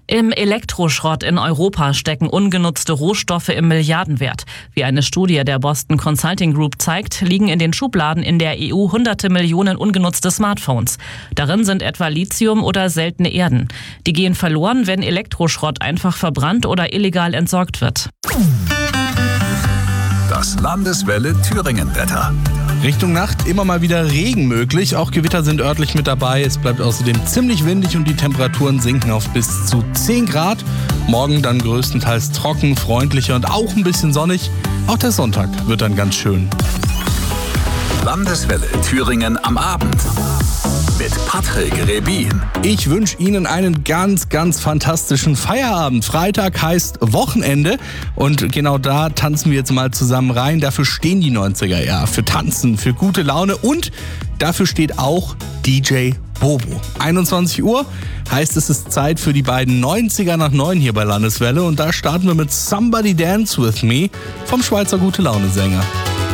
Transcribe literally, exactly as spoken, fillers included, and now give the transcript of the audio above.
Im Elektroschrott in Europa stecken ungenutzte Rohstoffe im Milliardenwert. Wie eine Studie der Boston Consulting Group zeigt, liegen in den Schubladen in der E U hunderte Millionen ungenutzte Smartphones. Darin sind etwa Lithium oder seltene Erden. Die gehen verloren, wenn Elektroschrott einfach verbrannt oder illegal entsorgt wird. Das Landeswelle Thüringen-Wetter. Richtung Nacht immer mal wieder Regen möglich. Auch Gewitter sind örtlich mit dabei. Es bleibt außerdem ziemlich windig und die Temperaturen sinken auf bis zu zehn Grad. Morgen dann größtenteils trocken, freundlicher und auch ein bisschen sonnig. Auch der Sonntag wird dann ganz schön. Landeswelle Thüringen am Abend. Mit Patrick Rebin. Ich wünsche Ihnen einen ganz, ganz fantastischen Feierabend. Freitag heißt Wochenende und genau da tanzen wir jetzt mal zusammen rein. Dafür stehen die neunziger, ja, für Tanzen, für gute Laune und dafür steht auch D J Bobo. einundzwanzig Uhr heißt, es ist Zeit für die beiden neunziger nach neun hier bei Landeswelle und da starten wir mit Somebody Dance With Me vom Schweizer Gute-Laune-Sänger.